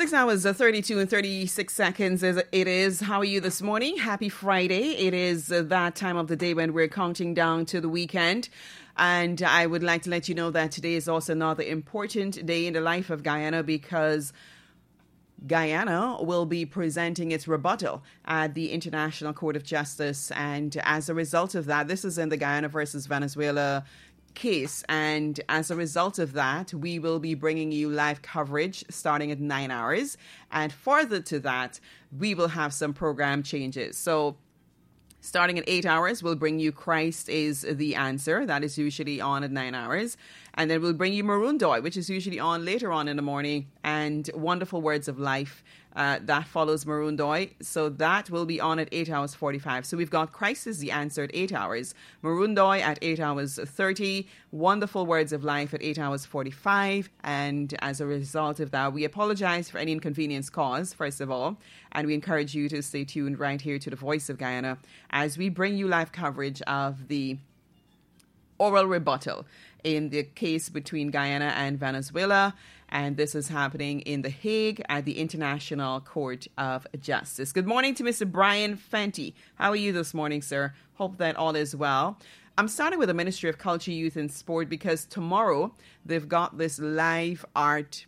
6 hours, 32 and 36 seconds it is. How are you this morning? Happy Friday. It is that time of the day when we're counting down to the weekend. And I would like to let you know that today is also another important day in the life of Guyana because Guyana will be presenting its rebuttal at the International Court of Justice. And as a result of that, this is in the Guyana versus Venezuela case, and as a result of that, we will be bringing you live coverage starting at 9 hours, and further to that, we will have some program changes. So starting at 8 hours, we'll bring you Christ is the Answer. That is usually on at 9 hours. And then we'll bring you Maroon Doy, which is usually on later on in the morning, and Wonderful Words of Life. That follows Maroon Doy. So that will be on at 8 hours 45. So we've got Christ is the Answer at 8 hours, Maroon Doy at 8 hours 30, Wonderful Words of Life at 8 hours 45. And as a result of that, we apologize for any inconvenience caused, first of all. And we encourage you to stay tuned right here to the Voice of Guyana as we bring you live coverage of the oral rebuttal in the case between Guyana and Venezuela. And this is happening in The Hague at the International Court of Justice. Good morning to Mr. Brian Fenty. How are you this morning, sir? Hope that all is well. I'm starting with the Ministry of Culture, Youth and Sport because tomorrow they've got this live art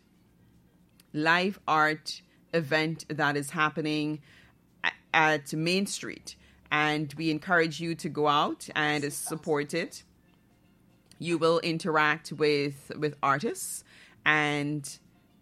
event that is happening at Main Street. And we encourage you to go out and support it. You will interact with artists, and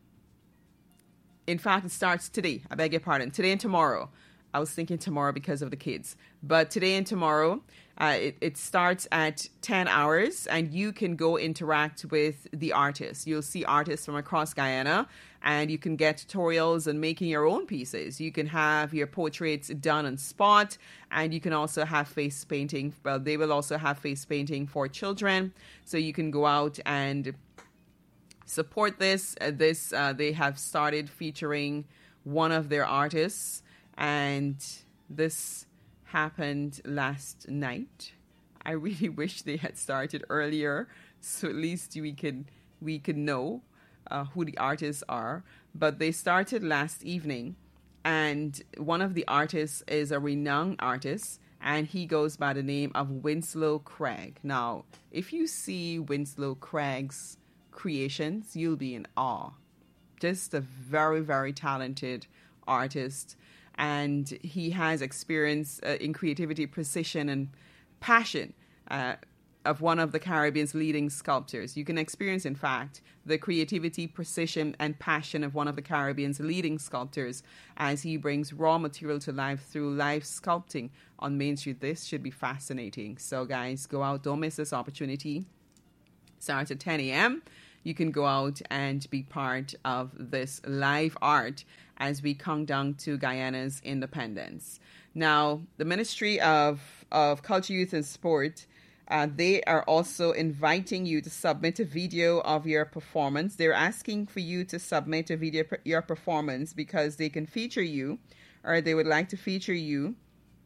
in fact, it starts today. I beg your pardon. Today and tomorrow. I was thinking tomorrow because of the kids, but today and tomorrow, it starts at 10 hours, and you can go interact with the artists. You'll see artists from across Guyana, and you can get tutorials on making your own pieces. You can have your portraits done on spot, and you can also have face painting. Well, they will also have face painting for children, so you can go out and support this. They have started featuring one of their artists, and this happened last night. I really wish they had started earlier, so at least we could know who the artists are. But they started last evening, and one of the artists is a renowned artist, and he goes by the name of Winslow Craig. Now, if you see Winslow Craig's creations, you'll be in awe. Just a very, very talented artist. And he has experience in creativity, precision, and passion of one of the Caribbean's leading sculptors. You can experience, in fact, the creativity, precision, and passion of one of the Caribbean's leading sculptors as he brings raw material to life through live sculpting on Main Street. This should be fascinating. So, guys, go out. Don't miss this opportunity. Starts at 10 a.m. You can go out and be part of this live art as we count down to Guyana's independence. Now, the Ministry of Culture, Youth and Sport, they are also inviting you to submit a video of your performance. They're asking for you to submit a video of your performance because they can feature you, or they would like to feature you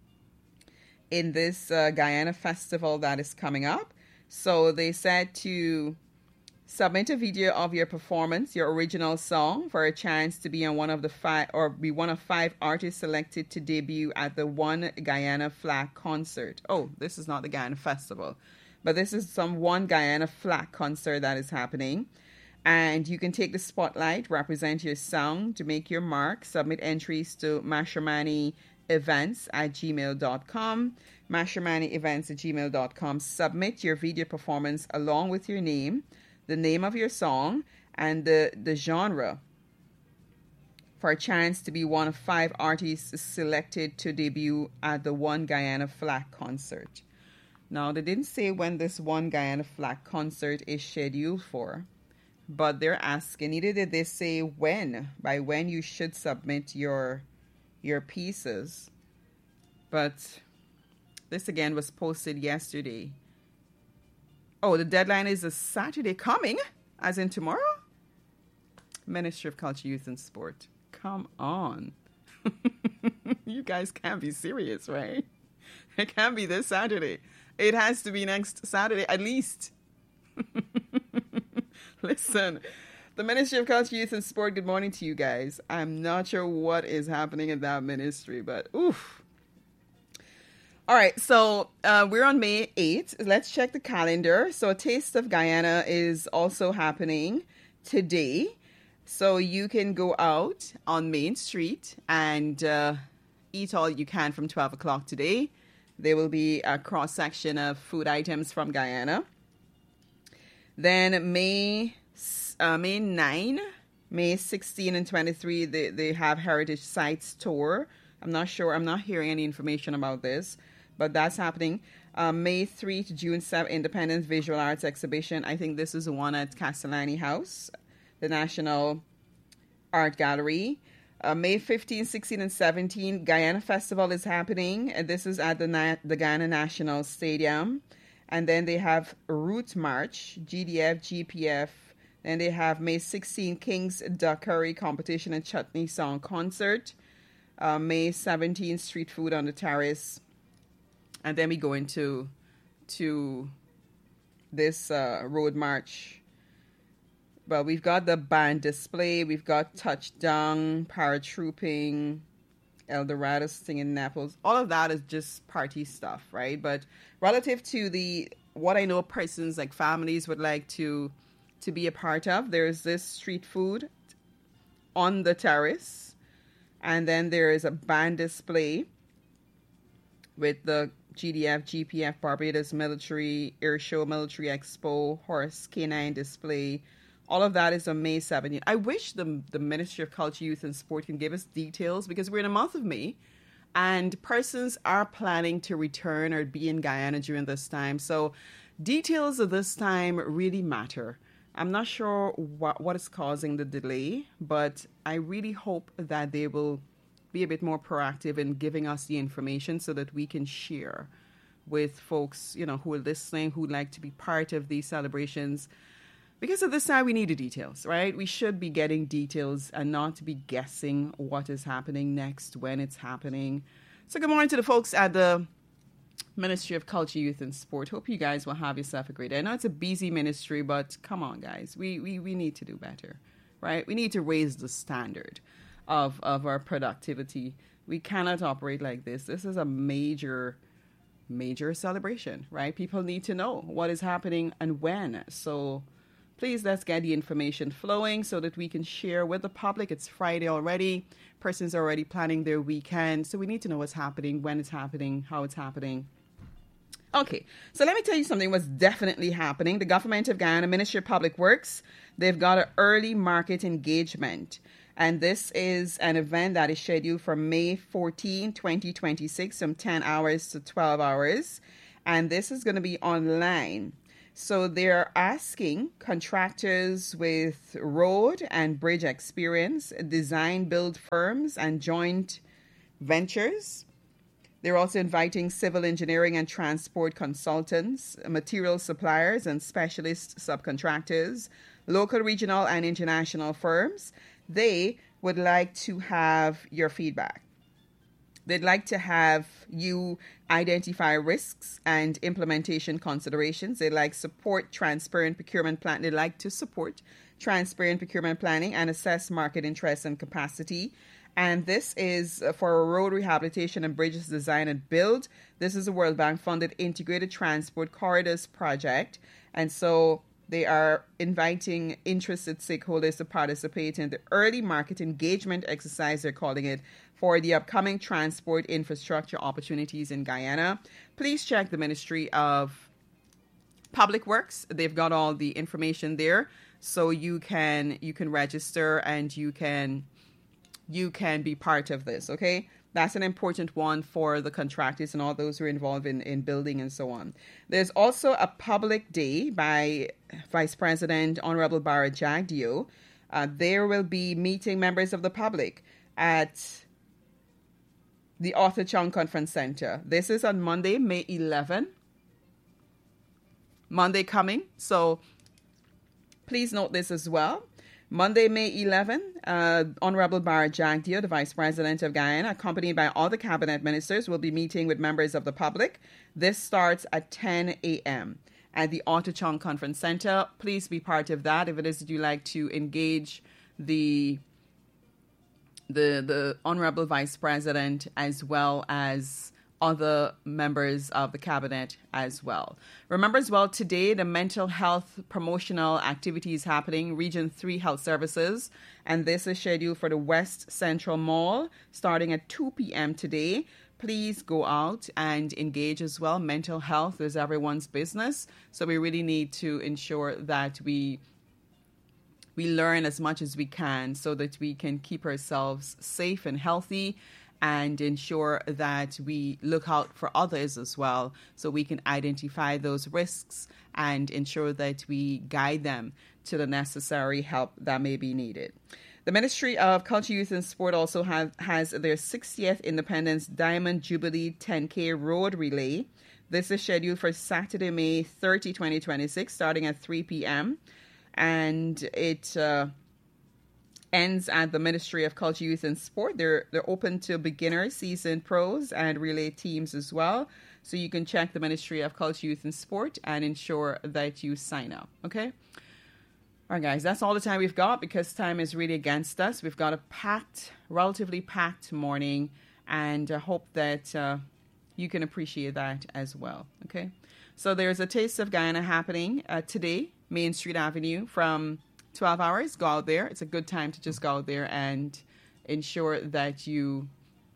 in this Guyana festival that is coming up. So they said to submit a video of your performance, your original song, for a chance to be on one of the one of five artists selected to debut at the One Guyana Flag concert. Oh, this is not the Guyana Festival, but this is some One Guyana Flag concert that is happening. And you can take the spotlight, represent your song to make your mark, submit entries to mashermanievents@gmail.com, mashermanievents@gmail.com. Submit your video performance along with your name, the name of your song, and the genre for a chance to be one of five artists selected to debut at the One Guyana Flag concert. Now, they didn't say when this One Guyana Flag concert is scheduled for, but they're asking, neither did they say by when you should submit your pieces. But this again was posted yesterday. Oh, the deadline is a Saturday coming, as in tomorrow? Ministry of Culture, Youth and Sport. Come on. You guys can't be serious, right? It can't be this Saturday. It has to be next Saturday, at least. Listen, The Ministry of Culture, Youth and Sport, good morning to you guys. I'm not sure what is happening in that ministry, but oof. All right, so we're on May 8th. Let's check the calendar. So Taste of Guyana is also happening today. So you can go out on Main Street and eat all you can from 12 o'clock today. There will be a cross-section of food items from Guyana. Then May 9, May 16 and 23, they have Heritage Sites Tour. I'm not sure. I'm not hearing any information about this, but that's happening. May 3 to June 7, Independence Visual Arts Exhibition. I think this is the one at Castellani House, the National Art Gallery. May 15, 16, and 17, Guyana Festival is happening. And this is at the Guyana National Stadium. And then they have Route March, GDF, GPF. Then they have May 16, King's Duck Curry Competition and Chutney Song Concert. May 17, Street Food on the Terrace. And then we go into this Road March. Well, we've got the band display. We've got Touchdown, Paratrooping, El Dorado singing Naples. All of that is just party stuff, right? But relative to what I know persons like families would like to be a part of, there's this street food on the terrace. And then there is a band display with the GDF, GPF, Barbados Military Air Show, Military Expo, Horse Canine display. All of that is on May 17th. I wish the Ministry of Culture, Youth and Sport can give us details because we're in the month of May and persons are planning to return or be in Guyana during this time. So details of this time really matter. I'm not sure what is causing the delay, but I really hope that they will be a bit more proactive in giving us the information so that we can share with folks, who are listening, who would like to be part of these celebrations. Because at this time, we need the details, right? We should be getting details and not be guessing what is happening next, when it's happening. So good morning to the folks at the Ministry of Culture, Youth and Sport. Hope you guys will have yourself a great day. I know it's a busy ministry, but come on, guys. We need to do better, right? We need to raise the standard of our productivity. We cannot operate like this. This is a major celebration, right? People need to know what is happening and when. So please, let's get the information flowing so that we can share with the public. It's Friday already. Persons are already planning their weekend. So we need to know what's happening, when it's happening, how it's happening. Okay, so let me tell you something what's definitely happening. The Government of Guyana, Ministry of Public Works, they've got an early market engagement. And this is an event that is scheduled for May 14, 2026, from 10 hours to 12 hours. And this is going to be online. So they're asking contractors with road and bridge experience, design build firms, and joint ventures. They're also inviting civil engineering and transport consultants, material suppliers, and specialist subcontractors, local, regional, and international firms. They would like to have your feedback. They'd like to have you identify risks and implementation considerations. They'd like support transparent procurement plan. They'd like to support transparent procurement planning and assess market interest and capacity. And this is for a road rehabilitation and bridges design and build. This is a World Bank funded integrated transport corridors project. And so they are inviting interested stakeholders to participate in the early market engagement exercise, they're calling it, for the upcoming transport infrastructure opportunities in Guyana. Please check the Ministry of Public Works. They've got all the information there, so you can register and you can be part of this, okay? That's an important one for the contractors and all those who are involved in building and so on. There's also a public day by Vice President Honorable Bara Jagdeo. There will be meeting members of the public at the Arthur Chung Conference Center. This is on Monday, May 11. Monday coming. So please note this as well. Monday, May 11, Honorable Bara Jagdeo, the Vice President of Guyana, accompanied by all the cabinet ministers, will be meeting with members of the public. This starts at 10 a.m. at the Otachong Conference Center. Please be part of that if it is that you like to engage the Honorable Vice President as well as other members of the cabinet as well. Remember as well, today the mental health promotional activity is happening, Region 3 Health Services, and this is scheduled for the West Central Mall starting at 2 p.m. today. Please go out and engage as well. Mental health is everyone's business, so we really need to ensure that we learn as much as we can so that we can keep ourselves safe and healthy, and ensure that we look out for others as well so we can identify those risks and ensure that we guide them to the necessary help that may be needed. The Ministry of Culture, Youth and Sport also has their 60th Independence Diamond Jubilee 10K Road Relay. This is scheduled for Saturday, May 30, 2026, starting at 3 p.m. And it ends at the Ministry of Culture, Youth and Sport. They're open to beginners, seasoned pros, and relay teams as well. So you can check the Ministry of Culture, Youth and Sport and ensure that you sign up. Okay? All right, guys, that's all the time we've got because time is really against us. We've got a relatively packed morning, and I hope that you can appreciate that as well. Okay? So there's a Taste of Guyana happening today, Main Street Avenue, from 12 hours. Go out there. It's a good time to just go out there and ensure that you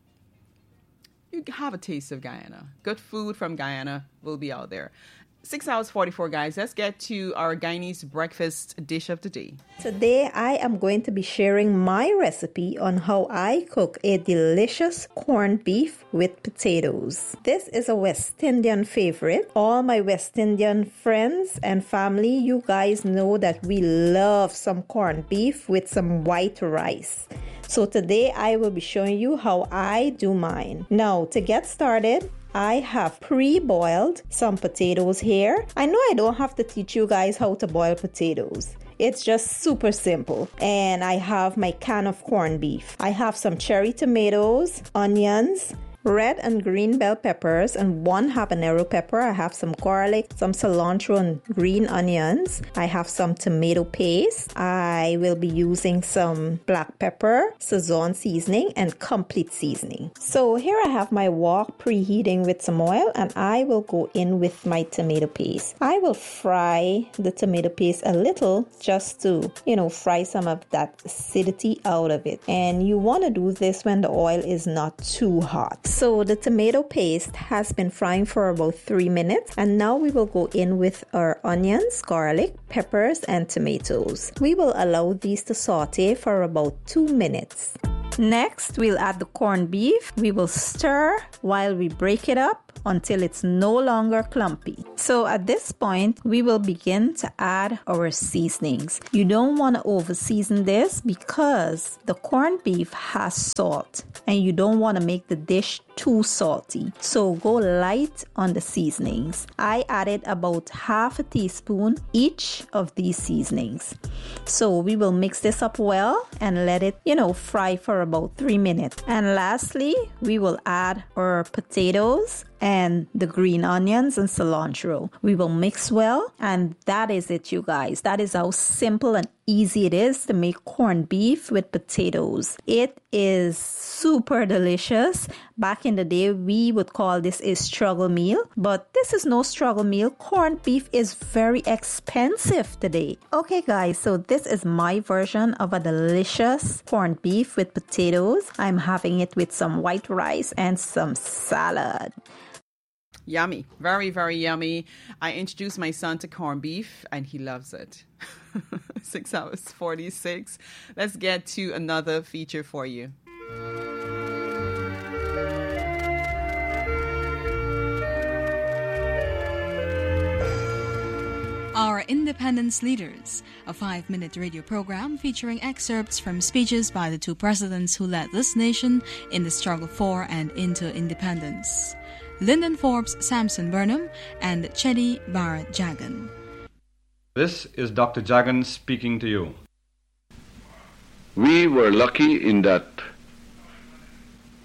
have a taste of Guyana. Good food from Guyana will be out there. 6 hours 44, guys. Let's get to our Guyanese breakfast dish of the day. Today, I am going to be sharing my recipe on how I cook a delicious corned beef with potatoes. This is a West Indian favorite. All my West Indian friends and family, you guys know that we love some corned beef with some white rice. So today, I will be showing you how I do mine. Now, to get started, I have pre-boiled some potatoes here. I know I don't have to teach you guys how to boil potatoes. It's just super simple. And I have my can of corned beef. I have some cherry tomatoes, onions, red and green bell peppers, and 1 habanero pepper. I have some garlic, some cilantro and green onions. I have some tomato paste. I will be using some black pepper, Sazon seasoning, and complete seasoning. So here I have my wok preheating with some oil, and I will go in with my tomato paste. I will fry the tomato paste a little just to, fry some of that acidity out of it. And you want to do this when the oil is not too hot. So the tomato paste has been frying for about 3 minutes, and now we will go in with our onions, garlic, peppers, and tomatoes. We will allow these to saute for about 2 minutes. Next, we'll add the corned beef. We will stir while we break it up until it's no longer clumpy. So at this point, we will begin to add our seasonings. You don't want to over season this because the corned beef has salt and you don't want to make the dish too salty. So go light on the seasonings. I added about half a teaspoon each of these seasonings. So we will mix this up well and let it, fry for about 3 minutes. And lastly, we will add our potatoes and the green onions and cilantro. We will mix well, and that is it, you guys. That is how simple and easy it is to make corned beef with potatoes. It is super delicious. Back in the day, we would call this a struggle meal, but this is no struggle meal. Corned beef is very expensive today. Okay, guys, so this is my version of a delicious corned beef with potatoes. I'm having it with some white rice and some salad. Yummy. Very, very yummy. I introduced my son to corned beef and he loves it. 6 hours 46. Let's get to another feature for you. Our Independence Leaders, a 5-minute radio program featuring excerpts from speeches by the 2 presidents who led this nation in the struggle for and into independence. Lyndon Forbes Sampson Burnham and Chedi Barrett Jagan. This is Dr. Jagan speaking to you. We were lucky in that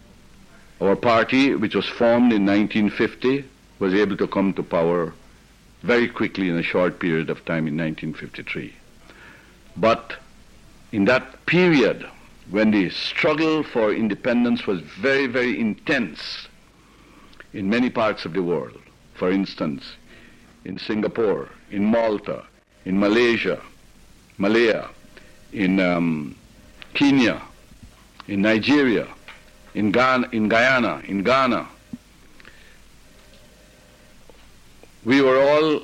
our party, which was formed in 1950, was able to come to power very quickly in a short period of time in 1953. But in that period, when the struggle for independence was very, very intense in many parts of the world, for instance, in Singapore, in Malta, in Malaya, in Kenya, in Nigeria, in Ghana, we were all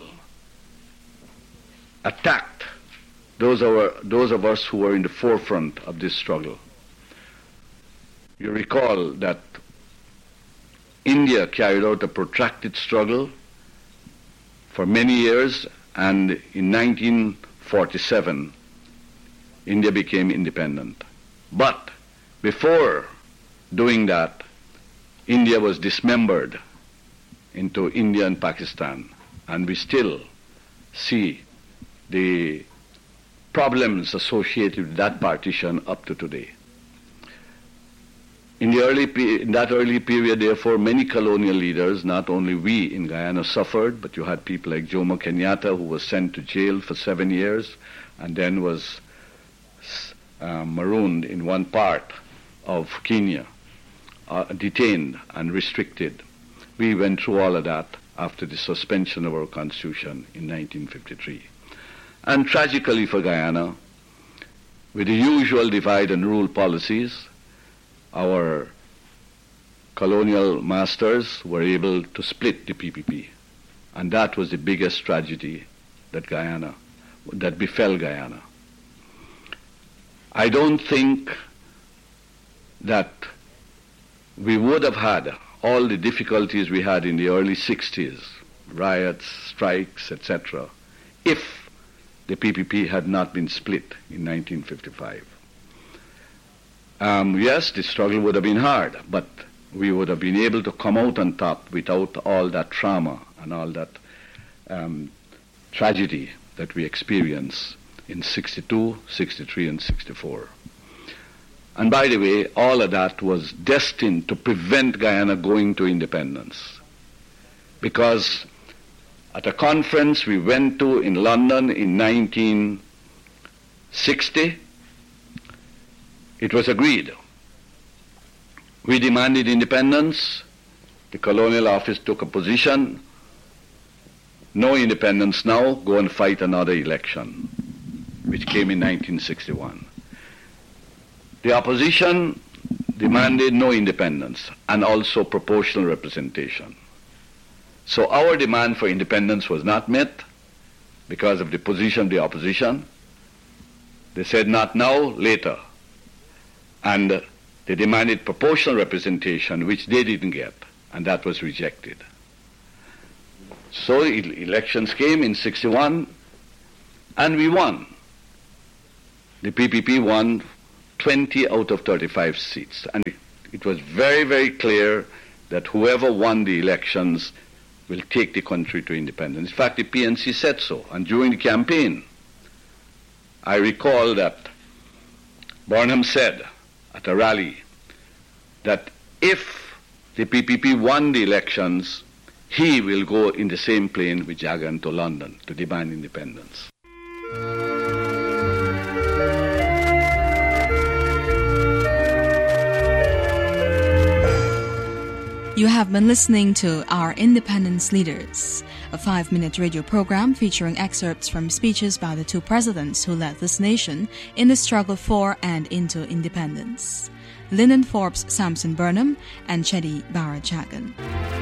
attacked, those of us who were in the forefront of this struggle. You recall that India carried out a protracted struggle for many years, and in 1947, India became independent. But before doing that, India was dismembered into India and Pakistan, and we still see the problems associated with that partition up to today. In that early period, therefore, many colonial leaders, not only we in Guyana, suffered, but you had people like Jomo Kenyatta, who was sent to jail for 7 years and then was marooned in one part of Kenya, detained and restricted. We went through all of that after the suspension of our constitution in 1953. And tragically for Guyana, with the usual divide and rule policies, our colonial masters were able to split the PPP. And that was the biggest tragedy that befell Guyana. I don't think that we would have had all the difficulties we had in the early 60s, riots, strikes, etc., if the PPP had not been split in 1955. Yes, the struggle would have been hard, but we would have been able to come out on top without all that trauma and all that tragedy that we experienced in 62, 63, and 64. And by the way, all of that was destined to prevent Guyana going to independence. Because at a conference we went to in London in 1960, it was agreed. We demanded independence. The colonial office took a position. No independence now, go and fight another election, which came in 1961. The opposition demanded no independence and also proportional representation. So our demand for independence was not met because of the position of the opposition. They said not now, later. And they demanded proportional representation, which they didn't get, and that was rejected. So elections came in 61, and we won. The PPP won 20 out of 35 seats. And it was very, very clear that whoever won the elections will take the country to independence. In fact, the PNC said so. And during the campaign, I recall that Burnham said at a rally that if the PPP won the elections, he will go in the same plane with Jagan to London to demand independence. You have been listening to Our Independence Leaders, a 5-minute radio program featuring excerpts from speeches by the two presidents who led this nation in the struggle for and into independence, Lyndon Forbes Sampson Burnham and Chedi Barachagan.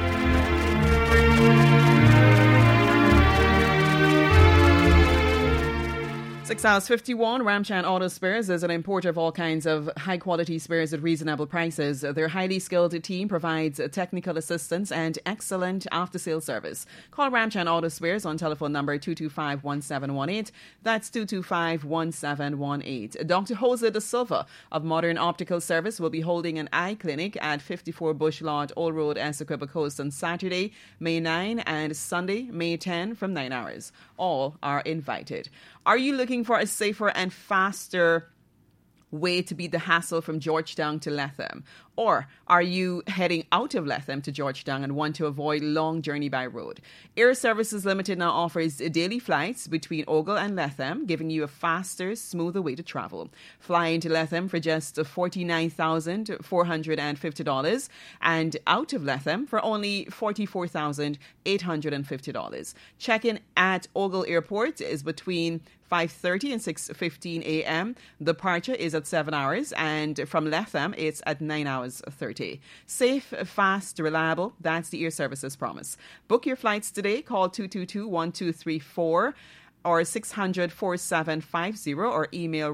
6 hours 51. Ramchan Auto Spares is an importer of all kinds of high-quality spares at reasonable prices. Their highly skilled team provides technical assistance and excellent after-sales service. Call Ramchan Auto Spares on telephone number 225-1718. That's 225-1718. Dr. Jose Da Silva of Modern Optical Service will be holding an eye clinic at 54 Bush Lot, Old Road, Essequibo Coast on Saturday, May 9 and Sunday, May 10 from 9 hours. All are invited. Are you looking for a safer and faster way to beat the hassle from Georgetown to Latham? Or are you heading out of Latham to Georgetown and want to avoid long journey by road? Air Services Limited now offers daily flights between Ogle and Latham, giving you a faster, smoother way to travel. Fly into Latham for just $49,450 and out of Latham for only $44,850. Check-in at Ogle Airport is between 5:30 and 6:15 a.m. Departure is at 7 hours, and from Latham, it's at 9 hours 30. Safe, fast, reliable. That's the Air Services promise. Book your flights today. Call 222-1234 or 600-4750 or email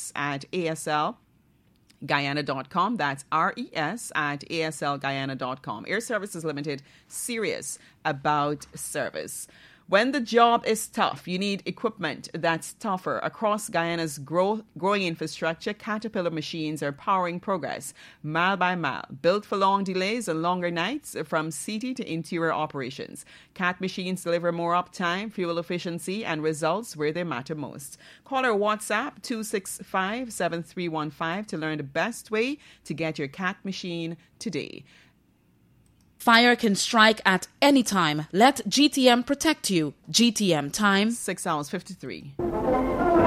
res@aslguyana.com. That's res@aslguyana.com. Air Services Limited, serious about service. When the job is tough, you need equipment that's tougher. Across Guyana's growing infrastructure, Caterpillar machines are powering progress mile by mile. Built for long delays and longer nights, from city to interior operations, CAT machines deliver more uptime, fuel efficiency, and results where they matter most. Call or WhatsApp 265-7315 to learn the best way to get your CAT machine today. Fire can strike at any time. Let GTM protect you. GTM time 6 hours 53.